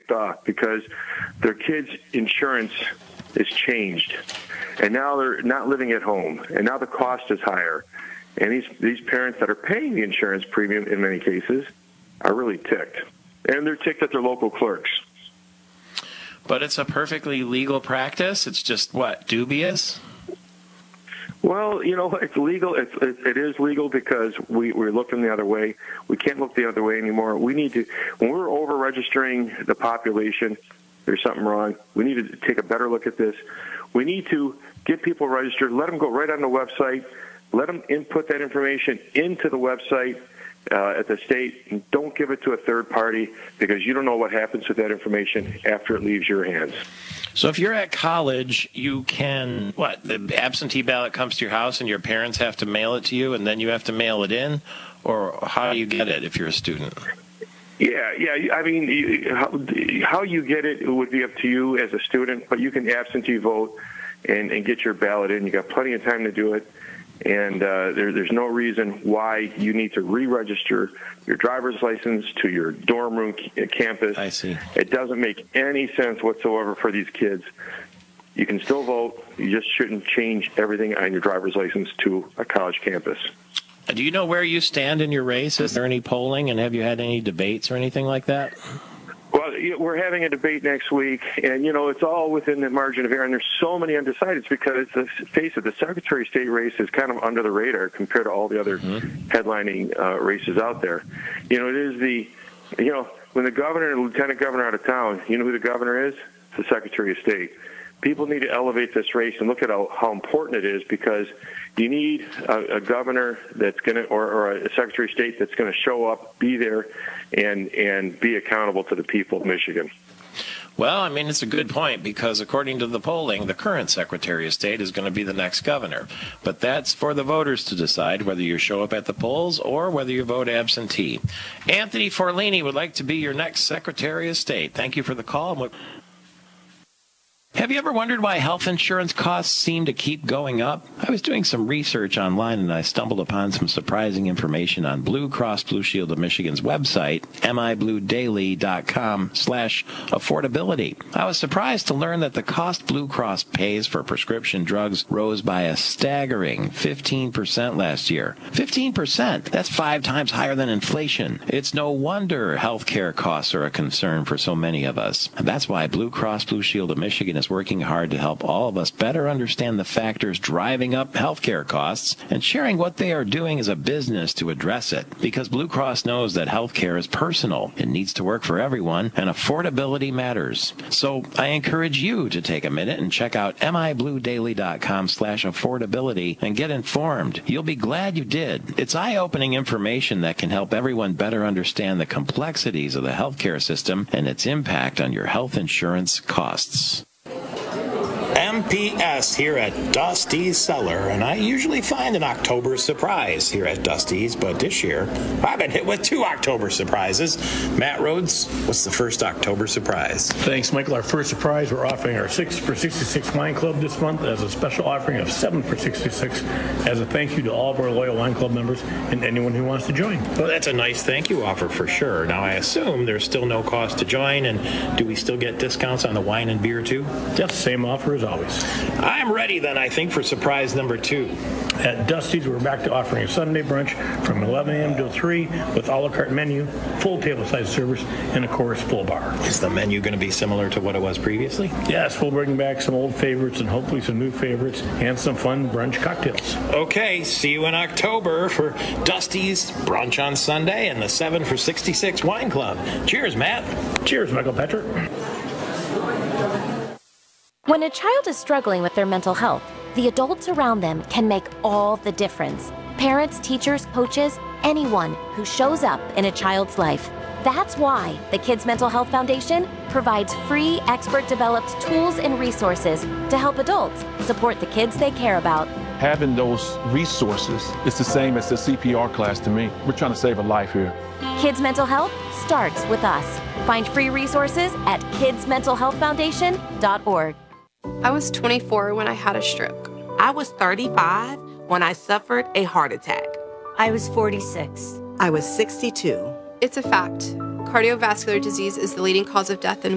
ticked off because their kids' insurance is changed, and now they're not living at home, and now the cost is higher. And these parents that are paying the insurance premium in many cases are really ticked. And they're ticked at their local clerks. But it's a perfectly legal practice. It's just, dubious? Well, it's legal. It is legal because we're looking the other way. We can't look the other way anymore. We need to, when we're over-registering the population, there's something wrong. We need to take a better look at this. We need to get people registered, let them go right on the website, let them input that information into the website at the state, and don't give it to a third party because you don't know what happens with that information after it leaves your hands. So if you're at college, you can, the absentee ballot comes to your house and your parents have to mail it to you and then you have to mail it in? Or how do you get it if you're a student? Yeah. I mean, how you get it would be up to you as a student, but you can absentee vote and get your ballot in. You got plenty of time to do it. And there's no reason why you need to re-register your driver's license to your dorm room campus. I see. It doesn't make any sense whatsoever for these kids. You can still vote. You just shouldn't change everything on your driver's license to a college campus. Do you know where you stand in your race? Is there any polling, and have you had any debates or anything like that? Well, we're having a debate next week, and, it's all within the margin of error, and there's so many undecideds because, let's face it, the Secretary of State race is kind of under the radar compared to all the other headlining races out there. It is when the governor and lieutenant governor are out of town, you know who the governor is? It's the Secretary of State. People need to elevate this race and look at how important it is because you need a governor that's going to, or a Secretary of State that's going to show up, be there, and be accountable to the people of Michigan. Well, I mean, it's a good point because according to the polling, the current Secretary of State is going to be the next governor. But that's for the voters to decide whether you show up at the polls or whether you vote absentee. Anthony Forlini would like to be your next Secretary of State. Thank you for the call. Have you ever wondered why health insurance costs seem to keep going up? I was doing some research online and I stumbled upon some surprising information on Blue Cross Blue Shield of Michigan's website, mibluedaily.com/affordability. I was surprised to learn that the cost Blue Cross pays for prescription drugs rose by a staggering 15% last year. 15%? That's 5 times higher than inflation. It's no wonder healthcare costs are a concern for so many of us. And that's why Blue Cross Blue Shield of Michigan is working hard to help all of us better understand the factors driving up healthcare costs and sharing what they are doing as a business to address it. Because Blue Cross knows that healthcare is personal. It needs to work for everyone, and affordability matters. So I encourage you to take a minute and check out mibluedaily.com/affordability and get informed. You'll be glad you did. It's eye-opening information that can help everyone better understand the complexities of the healthcare system and its impact on your health insurance costs. MPS here at Dusty's Cellar, and I usually find an October surprise here at Dusty's, but this year I've been hit with 2 October surprises. Matt Rhodes, what's the first October surprise? Thanks, Michael. Our first surprise, we're offering our 6 for 66 wine club this month as a special offering of 7 for 66 as a thank you to all of our loyal wine club members and anyone who wants to join. Well, that's a nice thank you offer for sure. Now, I assume there's still no cost to join, and do we still get discounts on the wine and beer too? That's the same offer as always. I'm ready then, I think, for surprise number 2. At Dusty's, we're back to offering a Sunday brunch from 11 a.m. till 3 with a la carte menu, full table-side service, and, of course, full bar. Is the menu going to be similar to what it was previously? Yes, we'll bring back some old favorites and hopefully some new favorites and some fun brunch cocktails. Okay, see you in October for Dusty's Brunch on Sunday and the 7 for 66 Wine Club. Cheers, Matt. Cheers, Michael Patrick. When a child is struggling with their mental health, the adults around them can make all the difference. Parents, teachers, coaches, anyone who shows up in a child's life. That's why the Kids Mental Health Foundation provides free, expert-developed tools and resources to help adults support the kids they care about. Having those resources is the same as the CPR class to me. We're trying to save a life here. Kids Mental Health starts with us. Find free resources at kidsmentalhealthfoundation.org. I was 24 when I had a stroke. I was 35 when I suffered a heart attack. I was 46. I was 62. It's a fact. Cardiovascular disease is the leading cause of death in